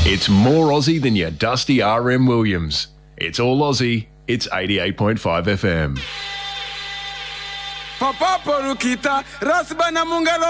It's more Aussie than your dusty RM Williams. It's all Aussie. It's 88.5 FM. Papa porukita rasbana mungalo